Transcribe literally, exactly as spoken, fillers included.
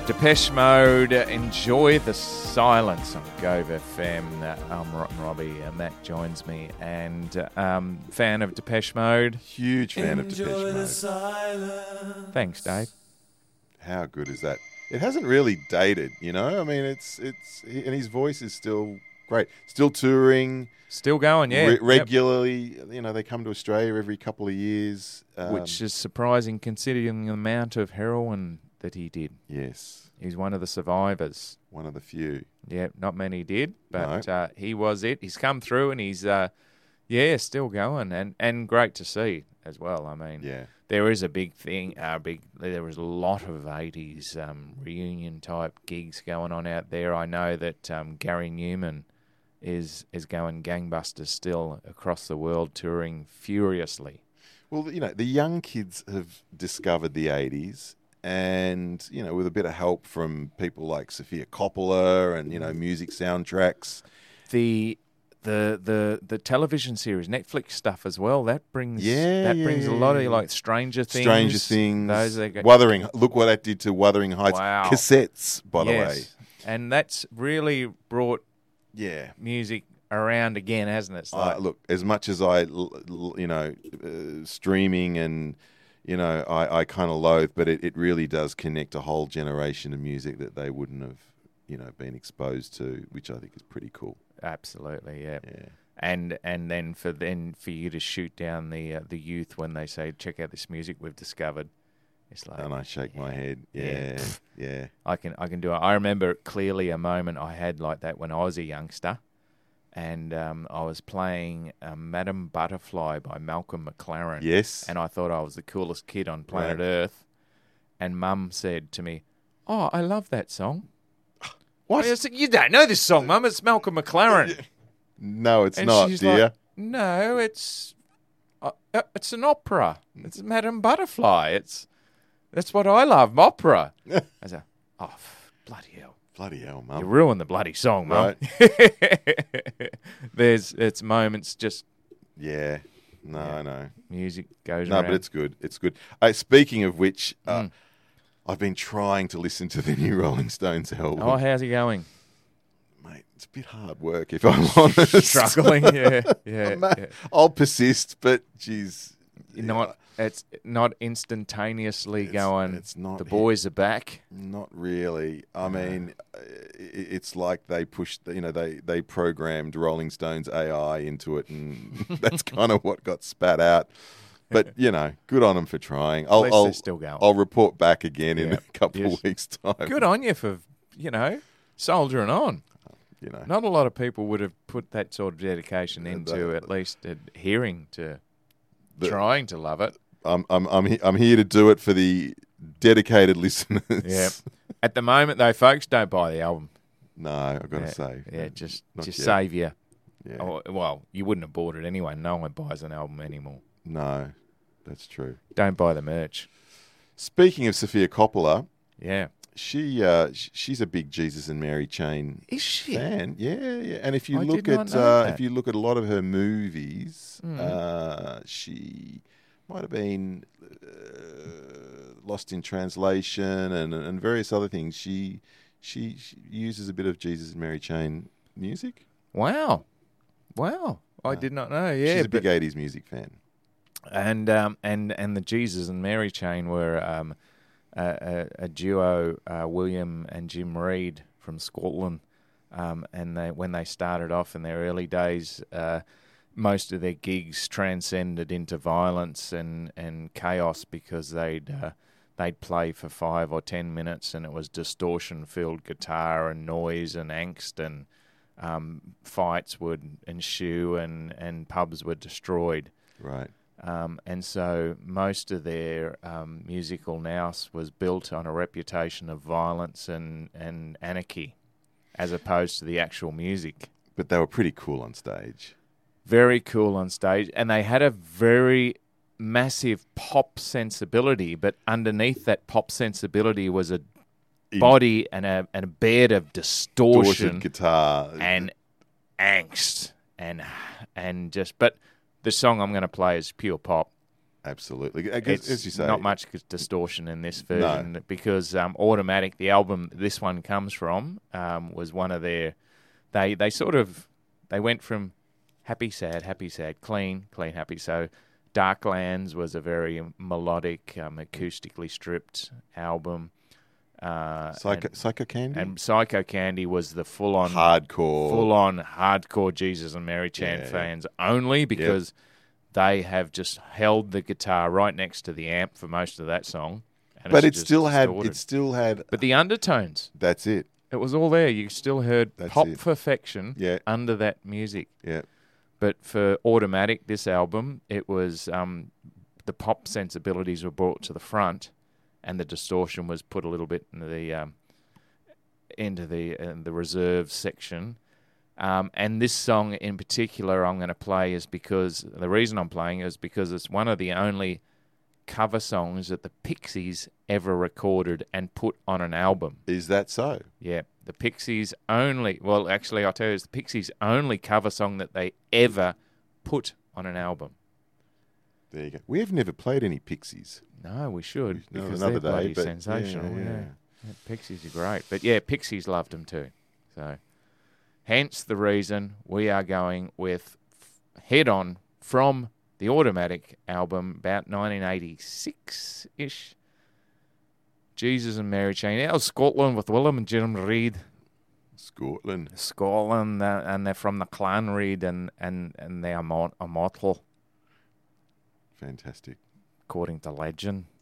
Depeche Mode, Enjoy the Silence on Gove F M. I'm Rotten Robbie, and Matt joins me. And um, fan of Depeche Mode. Huge fan Enjoy of Depeche the Mode. silence. Thanks, Dave. How good is that? It hasn't really dated, you know? I mean, it's, it's, and his voice is still great. Still touring. Still going, yeah. Re- regularly, yep. You know, they come to Australia every couple of years. Um, Which is surprising considering the amount of heroin that he did. Yes. He's one of the survivors. One of the few. Yeah, not many did, but No. uh, he was it. He's come through and he's, uh, yeah, still going, and, and great to see as well. I mean, Yeah. there is a big thing. Uh, big. There was a lot of eighties um, reunion type gigs going on out there. I know that um, Gary Newman is is going gangbusters still across the world, touring furiously. Well, you know, the young kids have discovered the eighties, and, you know, with a bit of help from people like Sofia Coppola and, you know, music soundtracks. The the the the television series, Netflix stuff as well. That brings Yeah, that yeah, brings a yeah, lot of yeah. like Stranger Things. Stranger Things. Those that go- Wuthering. Look what that did to Wuthering Heights. Wow. Cassettes, by the way. Yes. And that's really brought Yeah. music around again, hasn't it? It's like, Uh, look, as much as I, l- l- you know, uh, streaming and, you know, I, I kind of loathe, but it, it really does connect a whole generation of music that they wouldn't have, you know, been exposed to, which I think is pretty cool. absolutely, yeah. Yeah. And and then for then for you to shoot down the uh, the youth when they say, check out this music we've discovered. It's like, And I shake my head. Yeah. Yeah, yeah. I can I can do it. I remember clearly a moment I had like that when I was a youngster, and um, I was playing um, Madame Butterfly by Malcolm McLaren. Yes. And I thought I was the coolest kid on planet Right. Earth. And Mum said to me, "Oh, I love that song." What? I said, "You don't know this song, Mum. It's Malcolm McLaren." No, it's and not, she's dear. like, "No, it's uh, uh, it's an opera. It's Madame Butterfly. It's that's what I love, opera." I said, "Oh, f- bloody hell! Bloody hell, You Mum. ruined the bloody song, Mum." There's it's moments just Yeah. No, Yeah. I know. music goes No, around. but it's good. It's good. Uh, speaking of which, uh, Mm. I've been trying to listen to the new Rolling Stones album. Oh, how's he going? Mate, it's a bit hard work, if I'm honest. Struggling, yeah, yeah. Ma- yeah. I'll persist, but geez, Not it's not instantaneously It's- going. it's not the hit. boys are back. not really. I mean, uh, i- it's like they pushed, the- you know, they they programmed Rolling Stones A I into it, and that's kind of what got spat out. But you know, good on them for trying. I'll least I'll, they're still going. I'll report back again in Yeah. a couple Yes. of weeks' time. Good on you for you know soldiering on. You know, Not a lot of people would have put that sort of dedication Uh, into the- at least adhering to The- trying to love it. I'm I'm I'm he- I'm here to do it for the dedicated listeners. Yeah. At the moment, though, folks, don't buy the album. No, I've got to yeah, say. yeah, just Not just yet. save you. Yeah. Oh, well, you wouldn't have bought it anyway. No one buys an album anymore. No, that's true. Don't buy the merch. Speaking of Sofia Coppola, Yeah. she uh, sh- she's a big Jesus and Mary Chain Is she? fan. Yeah, yeah. And if you I look did not at know uh, that. if you look at a lot of her movies, Mm. uh, she might have been uh, Lost in Translation and and various other things. She she, she uses a bit of Jesus and Mary Chain music. Wow. Wow. I Uh, did not know. Yeah. she's a but- big eighties music fan. and um, and and the Jesus and Mary Chain were um, a, a, a duo, uh, William and Jim Reed from Scotland, um, and they when they started off in their early days, uh, most of their gigs transcended into violence and, and chaos because they'd uh, they'd play for five or ten minutes and it was distortion-filled guitar and noise and angst and um, fights would ensue and, and pubs were destroyed. Right. Um, and so most of their um, musical nous was built on a reputation of violence and, and anarchy as opposed to the actual music. But they were pretty cool on stage. Very cool on stage. And they had a very massive pop sensibility, but underneath that pop sensibility was a In- body and a, and a bed of distortion Distorted guitar. and angst and and just... But the song I'm going to play is pure pop. Absolutely. As, It's as you say, not much distortion in this version no. because um, Automatic, the album this one comes from, um, was one of their. They they sort of they went from happy sad happy sad clean clean happy. So Darklands was a very melodic, um, acoustically stripped album. Uh, Psycho, and, Psycho Candy, and Psycho Candy was the full on hardcore, full on hardcore Jesus and Mary Chain yeah, fans yeah. only because yep. they have just held the guitar right next to the amp for most of that song. And but it's it still distorted. had it still had. But the undertones. That's it. It was all there. You still heard that's pop it. perfection yeah. under that music. Yeah. But for Automatic, this album, it was um, the pop sensibilities were brought to the front. And the distortion was put a little bit into the um, into the uh, the reserve section. Um, and this song in particular, I'm going to play is because the reason I'm playing is because it's one of the only cover songs that the Pixies ever recorded and put on an album. Is that so? Yeah, the Pixies only. Well, actually, I'll tell you, it's the Pixies' only cover song that they ever put on an album. There you go. We have never played any Pixies. No, we should, no, because another they're bloody day, but sensational. Yeah, Yeah, yeah. yeah. Pixies are great. But yeah, Pixies loved them too. So, hence the reason we are going with Head On from the Automatic album, about nineteen eighty-six-ish. Jesus and Mary Chain. Out of Scotland with Willem and Jim Reid. Scotland. Scotland, uh, and they're from the Clan Reid, and, and, and they are immortal. Fantastic. According to legend.